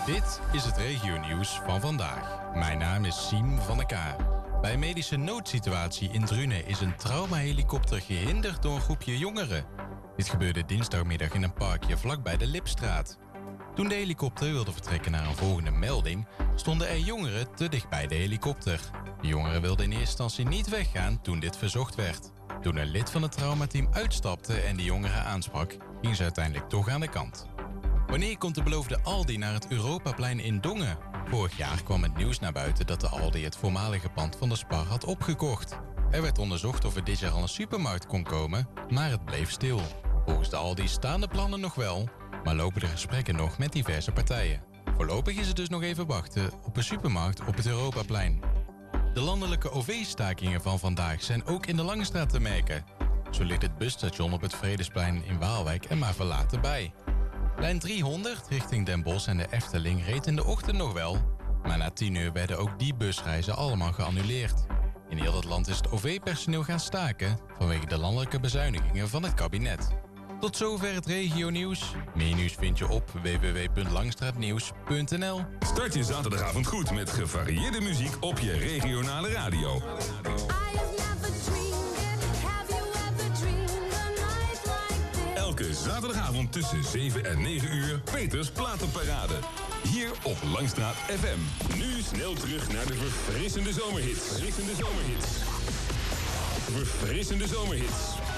Dit is het regionieuws van vandaag. Mijn naam is Siem van der K. Bij een medische noodsituatie in Drunen is een traumahelikopter gehinderd door een groepje jongeren. Dit gebeurde dinsdagmiddag in een parkje vlakbij de Lipstraat. Toen de helikopter wilde vertrekken naar een volgende melding, stonden er jongeren te dicht bij de helikopter. De jongeren wilden in eerste instantie niet weggaan toen dit verzocht werd. Toen een lid van het traumateam uitstapte en de jongeren aansprak, gingen ze uiteindelijk toch aan de kant. Wanneer komt de beloofde Aldi naar het Europaplein in Dongen? Vorig jaar kwam het nieuws naar buiten dat de Aldi het voormalige pand van de Spar had opgekocht. Er werd onderzocht of er dit jaar al een supermarkt kon komen, maar het bleef stil. Volgens de Aldi staan de plannen nog wel, maar lopen de gesprekken nog met diverse partijen. Voorlopig is het dus nog even wachten op een supermarkt op het Europaplein. De landelijke OV-stakingen van vandaag zijn ook in de Langstraat te merken. Zo ligt het busstation op het Vredesplein in Waalwijk er maar verlaten bij. Lijn 300 richting Den Bosch en de Efteling reed in de ochtend nog wel, maar na 10 uur werden ook die busreizen allemaal geannuleerd. In heel het land is het OV-personeel gaan staken vanwege de landelijke bezuinigingen van het kabinet. Tot zover het regionieuws. Meer nieuws vind je op www.langstraatnieuws.nl. Start je zaterdagavond goed met gevarieerde muziek op je regionale radio. Elke zaterdagavond tussen 7 en 9 uur Peters Platenparade. Hier op Langstraat FM. Nu snel terug naar de verfrissende zomerhits. Verfrissende zomerhits.